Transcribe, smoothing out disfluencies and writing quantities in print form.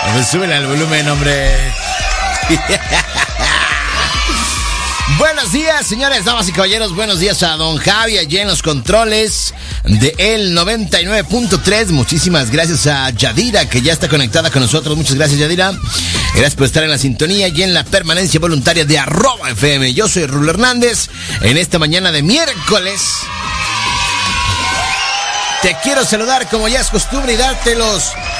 Pues súbele al volumen, hombre. Buenos días, señores, damas y caballeros. Buenos días a don Javi allí en los controles de el 99.3. Muchísimas gracias a Yadira, que ya está conectada con nosotros. Muchas gracias, Yadira. Gracias por estar en la sintonía y en la permanencia voluntaria de @FM. Yo soy Rulo Hernández. En esta mañana de miércoles te quiero saludar como ya es costumbre y darte los